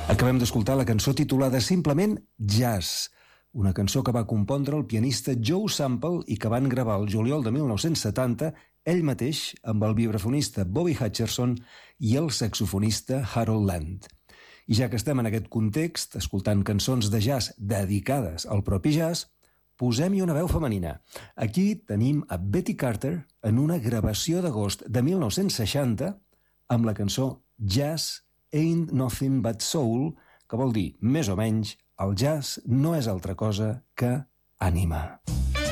Acabem d'escoltar la cançó titulada simplement Jazz, una cançó que va compondre el pianista Joe Sample i que van gravar el juliol de 1970 ell mateix amb el vibrafonista Bobby Hutcherson i el saxofonista Harold Land. I ja que estem en aquest context, escoltant cançons de jazz dedicades al propi jazz, posem-hi una veu femenina. Aquí tenim a Betty Carter en una gravació d'agost de 1960 amb la cançó Jazz Ain't Nothing But Soul, que vol dir, més o menys, el jazz no és altra cosa que ànima.